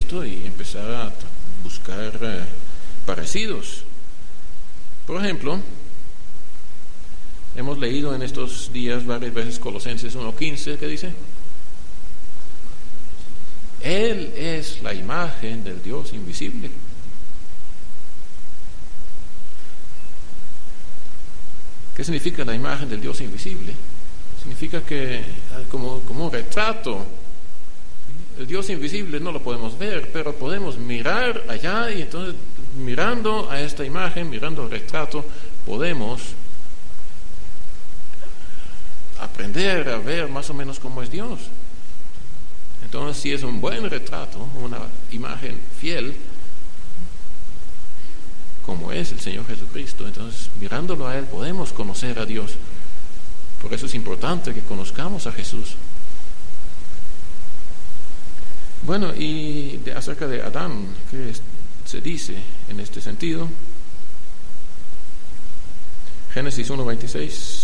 y empezar a buscar parecidos. Por ejemplo, hemos leído en estos días varias veces Colosenses 1:15, que dice: Él es la imagen del Dios invisible. ¿Qué significa la imagen del Dios invisible? Significa que como un retrato. El Dios invisible no lo podemos ver, pero podemos mirar allá, y entonces mirando a esta imagen, mirando el retrato, podemos aprender a ver más o menos cómo es Dios. Entonces, si es un buen retrato, una imagen fiel, como es el Señor Jesucristo, entonces mirándolo a Él podemos conocer a Dios. Por eso es importante que conozcamos a Jesús. Bueno, y acerca de Adán, ¿qué se dice en este sentido? Génesis 1:26.